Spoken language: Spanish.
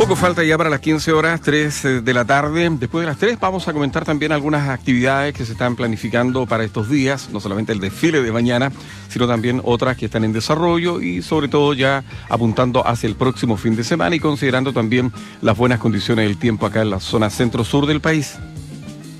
Poco falta ya para las 15 horas, 3 de la tarde. Después de las 3 vamos a comentar también algunas actividades que se están planificando para estos días, no solamente el desfile de mañana, sino también otras que están en desarrollo y sobre todo ya apuntando hacia el próximo fin de semana y considerando también las buenas condiciones del tiempo acá en la zona centro-sur del país.